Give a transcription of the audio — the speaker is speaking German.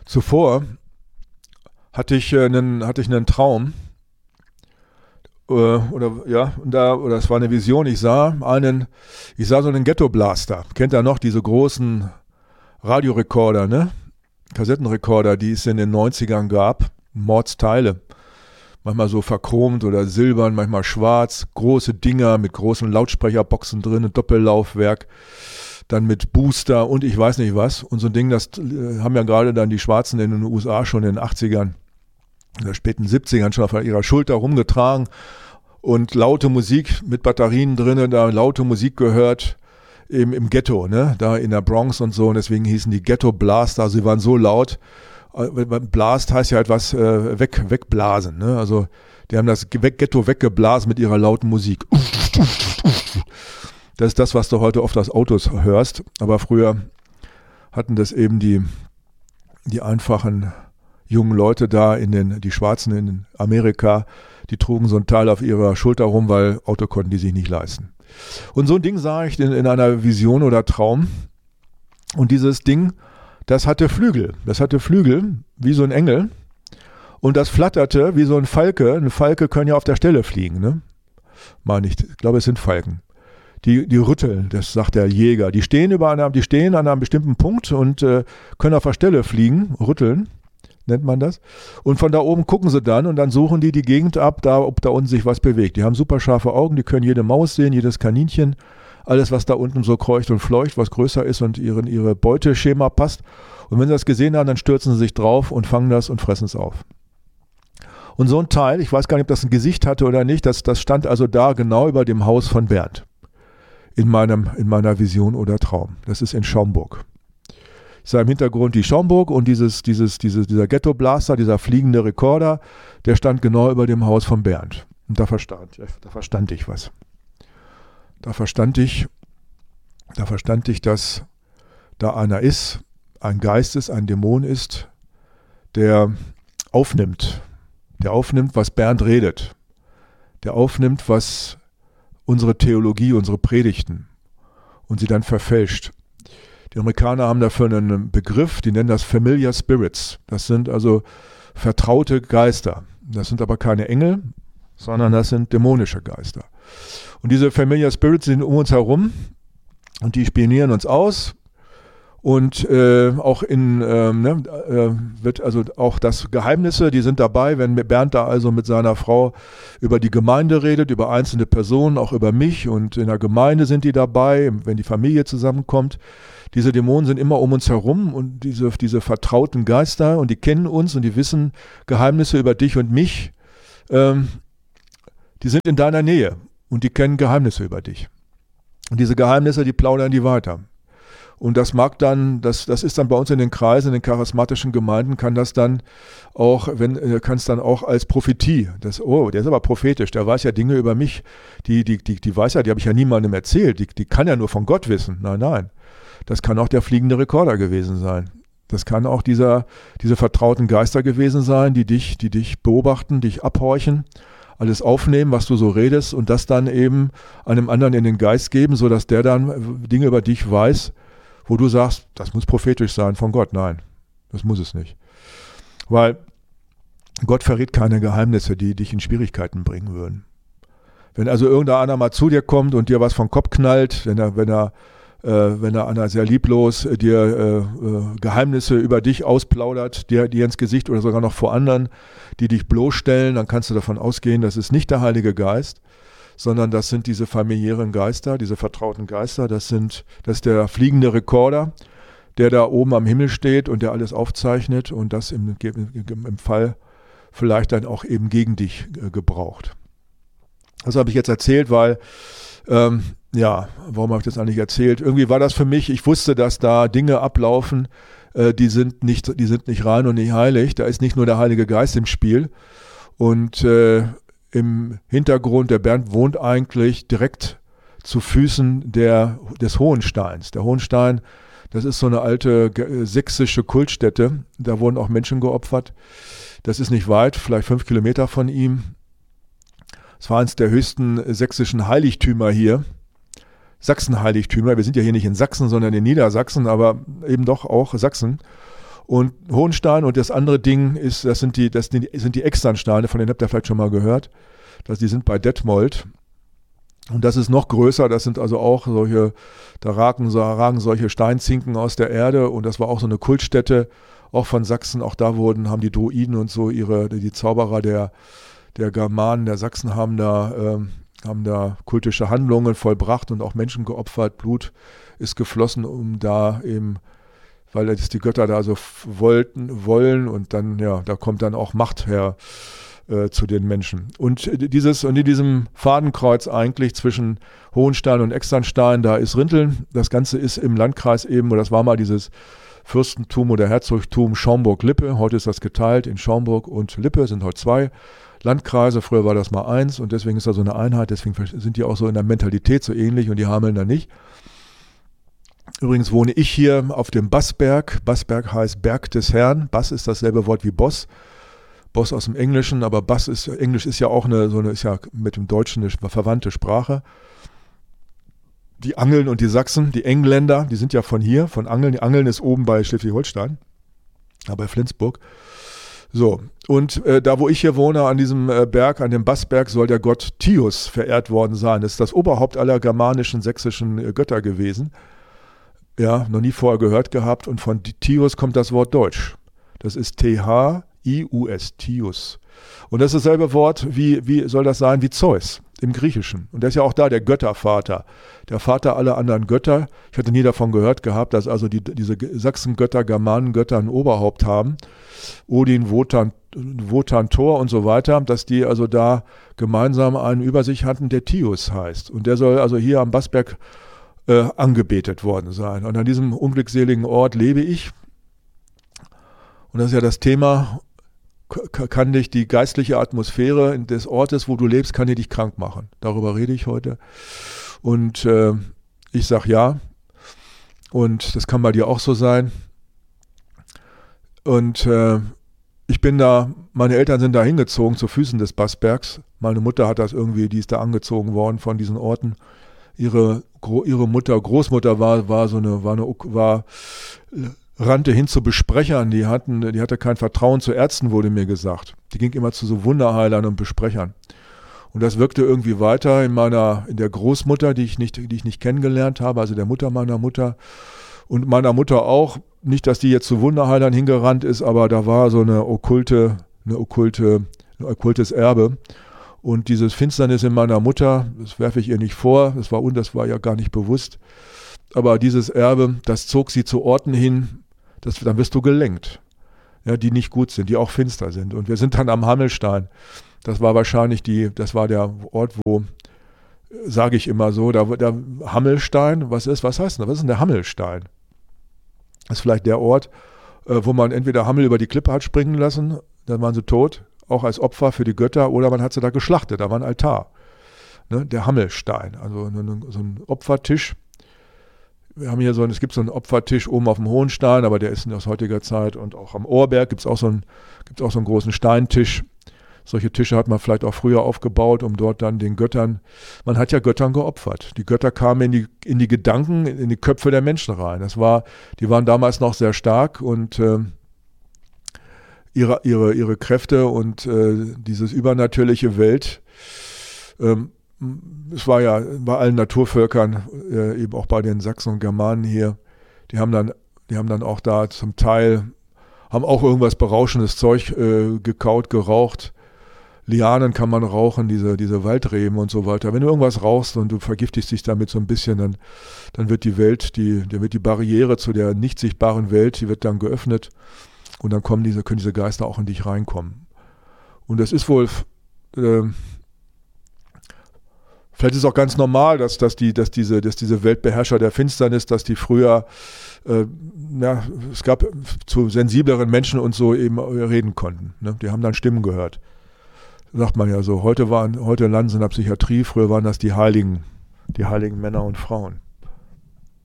Zuvor hatte ich einen Traum, oder es war eine Vision. Ich sah so einen Ghetto-Blaster. Kennt ihr noch diese großen Radiorekorder, ne? Kassettenrekorder, die es in den 90ern gab. Mordsteile. Manchmal so verchromt oder silbern, manchmal schwarz. Große Dinger mit großen Lautsprecherboxen drin, ein Doppellaufwerk. Dann mit Booster und ich weiß nicht was. Und so ein Ding, das haben ja gerade dann die Schwarzen in den USA schon in den 80ern, in den späten 70ern schon auf ihrer Schulter rumgetragen und laute Musik mit Batterien drin, da laute Musik gehört im Ghetto, ne? Da in der Bronx und so, und deswegen hießen die Ghetto Blaster, sie waren so laut. Blast heißt ja halt was wegblasen, ne? Also die haben das Ghetto weggeblasen mit ihrer lauten Musik. Das ist das, was du heute oft aus Autos hörst, aber früher hatten das eben die einfachen jungen Leute da, die Schwarzen in Amerika, die trugen so ein Teil auf ihrer Schulter rum, weil Auto konnten die sich nicht leisten. Und so ein Ding sah ich in einer Vision oder Traum. Und dieses Ding, das hatte Flügel. Das hatte Flügel, wie so ein Engel. Und das flatterte wie so ein Falke. Ein Falke können ja auf der Stelle fliegen, ne? Meine ich glaube, es sind Falken. Die rütteln, das sagt der Jäger. Die stehen an einem bestimmten Punkt und können auf der Stelle fliegen, rütteln, nennt man das. Und von da oben gucken sie dann und dann suchen die Gegend ab, ob da unten sich was bewegt. Die haben super scharfe Augen, die können jede Maus sehen, jedes Kaninchen, alles, was da unten so kreucht und fleucht, was größer ist und ihre Beuteschema passt. Und wenn sie das gesehen haben, dann stürzen sie sich drauf und fangen das und fressen es auf. Und so ein Teil, ich weiß gar nicht, ob das ein Gesicht hatte oder nicht, das stand also da genau über dem Haus von Bernd. In meiner Vision oder Traum. Das ist in Schaumburg. Ich sah im Hintergrund die Schaumburg und dieser Ghetto-Blaster, dieser fliegende Rekorder, der stand genau über dem Haus von Bernd. Und da verstand ich was. Da verstand ich, dass da einer ist, ein Geist ist, ein Dämon ist, der aufnimmt, was Bernd redet. Der aufnimmt, was unsere Theologie, unsere Predigten und sie dann verfälscht. Die Amerikaner haben dafür einen Begriff, die nennen das Familiar Spirits. Das sind also vertraute Geister. Das sind aber keine Engel, sondern das sind dämonische Geister. Und diese Familiar Spirits sind um uns herum und die spionieren uns aus. Und auch wird also auch das Geheimnisse, die sind dabei, wenn Bernd da also mit seiner Frau über die Gemeinde redet, über einzelne Personen, auch über mich, und in der Gemeinde sind die dabei, wenn die Familie zusammenkommt. Diese Dämonen sind immer um uns herum und diese vertrauten Geister, und die kennen uns und die wissen Geheimnisse über dich und mich. Die sind in deiner Nähe und die kennen Geheimnisse über dich. Und diese Geheimnisse, die plaudern die weiter. Und das ist dann bei uns in den Kreisen, in den charismatischen Gemeinden, kann es dann auch als Prophetie, der ist aber prophetisch, der weiß ja Dinge über mich, die weiß ja, die habe ich ja niemandem erzählt, die kann ja nur von Gott wissen. Nein. Das kann auch der fliegende Rekorder gewesen sein. Das kann auch diese vertrauten Geister gewesen sein, die dich beobachten, dich abhorchen, alles aufnehmen, was du so redest, und das dann eben einem anderen in den Geist geben, sodass der dann Dinge über dich weiß, wo du sagst, das muss prophetisch sein von Gott. Nein, das muss es nicht. Weil Gott verrät keine Geheimnisse, die dich in Schwierigkeiten bringen würden. Wenn also irgendeiner mal zu dir kommt und dir was vom Kopf knallt, wenn er einer sehr lieblos dir Geheimnisse über dich ausplaudert, dir ins Gesicht oder sogar noch vor anderen, die dich bloßstellen, dann kannst du davon ausgehen, das ist nicht der Heilige Geist, sondern das sind diese familiären Geister, diese vertrauten Geister, das ist der fliegende Rekorder, der da oben am Himmel steht und der alles aufzeichnet und das im Fall vielleicht dann auch eben gegen dich gebraucht. Das habe ich jetzt erzählt, weil, warum habe ich das eigentlich erzählt? Irgendwie war das für mich, ich wusste, dass da Dinge ablaufen, die sind nicht rein und nicht heilig, da ist nicht nur der Heilige Geist im Spiel und im Hintergrund, der Bernd wohnt eigentlich direkt zu Füßen des Hohensteins. Der Hohenstein, das ist so eine alte sächsische Kultstätte, da wurden auch Menschen geopfert. Das ist nicht weit, vielleicht 5 Kilometer von ihm. Es war eines der höchsten sächsischen Heiligtümer hier. Sachsen-Heiligtümer, wir sind ja hier nicht in Sachsen, sondern in Niedersachsen, aber eben doch auch Sachsen. Und Hohenstein und das andere Ding ist, das sind die Externsteine, von denen habt ihr vielleicht schon mal gehört. Die sind bei Detmold. Und das ist noch größer, das sind also auch solche, da ragen solche Steinzinken aus der Erde und das war auch so eine Kultstätte, auch von Sachsen, auch da haben die Druiden und so die Zauberer der Germanen, der Sachsen haben da kultische Handlungen vollbracht und auch Menschen geopfert, Blut ist geflossen, um da eben, weil das die Götter da so wollen und dann, ja, da kommt dann auch Macht her zu den Menschen. Und in diesem Fadenkreuz eigentlich zwischen Hohenstein und Externstein, da ist Rinteln. Das Ganze ist im Landkreis eben, oder das war mal dieses Fürstentum oder Herzogtum Schaumburg-Lippe. Heute ist das geteilt in Schaumburg und Lippe, sind heute 2 Landkreise. Früher war das mal 1 und deswegen ist da so eine Einheit. Deswegen sind die auch so in der Mentalität so ähnlich und die Hameln da nicht. Übrigens wohne ich hier auf dem Bassberg. Bassberg heißt Berg des Herrn. Bass ist dasselbe Wort wie Boss. Boss aus dem Englischen, aber Englisch ist ja auch ist ja mit dem Deutschen eine verwandte Sprache. Die Angeln und die Sachsen, die Engländer, die sind ja von hier, von Angeln. Die Angeln ist oben bei Schleswig-Holstein, bei Flensburg. So, und da wo ich hier wohne, an diesem Berg, an dem Bassberg, soll der Gott Tius verehrt worden sein. Das ist das Oberhaupt aller germanischen, sächsischen Götter gewesen. Ja, noch nie vorher gehört gehabt. Und von Tius kommt das Wort Deutsch. Das ist T-H-I-U-S, Tius. Und das ist dasselbe Wort, wie soll das sein, wie Zeus im Griechischen. Und der ist ja auch da der Göttervater, der Vater aller anderen Götter. Ich hatte nie davon gehört gehabt, dass also diese Sachsengötter, Germanengötter ein Oberhaupt haben. Odin, Wotan, Thor und so weiter, dass die also da gemeinsam einen über sich hatten, der Tius heißt. Und der soll also hier am Bassberg angebetet worden sein. Und an diesem unglückseligen Ort lebe ich. Und das ist ja das Thema, kann dich die geistliche Atmosphäre des Ortes, wo du lebst, kann die dich krank machen. Darüber rede ich heute. Und ich sage ja. Und das kann bei dir auch so sein. Und ich bin da, meine Eltern sind da hingezogen zu Füßen des Bassbergs. Meine Mutter hat das irgendwie, die ist da angezogen worden von diesen Orten. Ihre Großmutter rannte hin zu Besprechern, die hatte kein Vertrauen zu Ärzten, wurde mir gesagt. Die ging immer zu so Wunderheilern und Besprechern. Und das wirkte irgendwie weiter in der Großmutter, die ich nicht kennengelernt habe, also der Mutter meiner Mutter und meiner Mutter auch. Nicht, dass die jetzt zu Wunderheilern hingerannt ist, aber da war so ein okkultes Erbe. Und dieses Finsternis in meiner Mutter, das werfe ich ihr nicht vor, das war ja gar nicht bewusst. Aber dieses Erbe, das zog sie zu Orten hin, dann wirst du gelenkt, ja, die nicht gut sind, die auch finster sind. Und wir sind dann am Hammelstein. Das war wahrscheinlich der Ort, wo, sage ich immer so, der Hammelstein, was heißt das? Was ist denn der Hammelstein? Das ist vielleicht der Ort, wo man entweder Hammel über die Klippe hat springen lassen, dann waren sie tot, auch als Opfer für die Götter, oder man hat sie da geschlachtet, da war ein Altar. Ne, der Hammelstein, also so ein Opfertisch. Wir haben hier es gibt so einen Opfertisch oben auf dem Hohenstein, aber der ist aus heutiger Zeit, und auch am Ohrberg gibt es auch so einen großen Steintisch. Solche Tische hat man vielleicht auch früher aufgebaut, um dort dann den Göttern, man hat ja Göttern geopfert. Die Götter kamen in die Gedanken, in die Köpfe der Menschen rein. Die waren damals noch sehr stark und ihre Kräfte und dieses übernatürliche Welt, es war ja bei allen Naturvölkern, eben auch bei den Sachsen und Germanen hier, die haben dann auch da zum Teil, haben auch irgendwas berauschendes Zeug gekaut, geraucht. Lianen kann man rauchen, diese Waldreben und so weiter. Wenn du irgendwas rauchst und du vergiftest dich damit so ein bisschen, dann wird die Welt, wird die Barriere zu der nicht sichtbaren Welt, die wird dann geöffnet und dann können diese Geister auch in dich reinkommen. Und das ist wohl, vielleicht ist es auch ganz normal, dass diese Weltbeherrscher der Finsternis, dass die früher, es gab zu sensibleren Menschen und so eben reden konnten. Ne? Die haben dann Stimmen gehört. Sagt man ja so, heute landen sie in der Psychiatrie, früher waren das die heiligen Männer und Frauen.